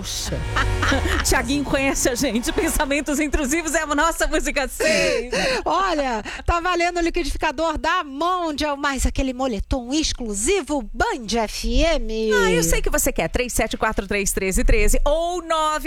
Tiaguinho conhece a gente. Pensamentos intrusivos é a nossa música 6. Olha, tá valendo o liquidificador da Mondial, mais aquele moletom exclusivo Band FM. Eu sei que você quer. 37431313 ou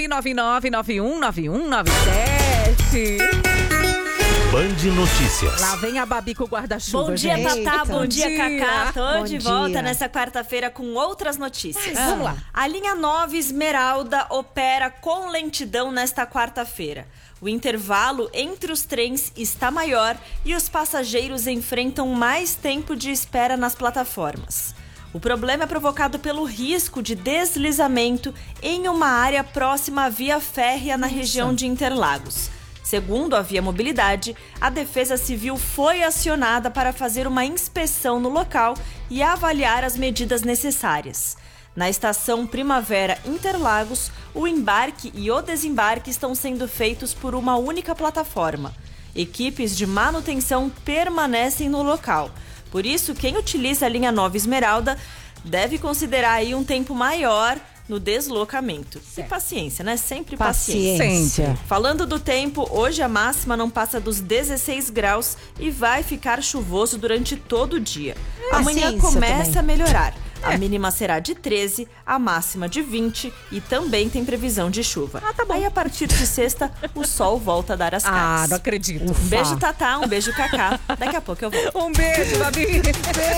999919197. Band Notícias. Lá vem a Babi com o guarda-chuva. Bom dia, gente. Tatá. Bom dia, Cacá. Tô Bom de dia. volta nessa quarta-feira com outras notícias. Vamos lá. A linha 9 Esmeralda opera com lentidão nesta quarta-feira. O intervalo entre os trens está maior e os passageiros enfrentam mais tempo de espera nas plataformas. O problema é provocado pelo risco de deslizamento em uma área próxima à via férrea na região de Interlagos. Segundo a Via Mobilidade, a Defesa Civil foi acionada para fazer uma inspeção no local e avaliar as medidas necessárias. Na estação Primavera Interlagos, o embarque e o desembarque estão sendo feitos por uma única plataforma. Equipes de manutenção permanecem no local. Por isso, quem utiliza a linha 9 Esmeralda deve considerar aí um tempo maior no deslocamento. E paciência, né? Sempre paciência. Falando do tempo, hoje a máxima não passa dos 16 graus e vai ficar chuvoso durante todo o dia. Amanhã começa a melhorar. A mínima será de 13, a máxima de 20 e também tem previsão de chuva. Tá bom. Aí a partir de sexta, o sol volta a dar as caras. Não acredito. Um beijo, Tatá, um beijo, Cacá. Daqui a pouco eu volto. Um beijo, Babi.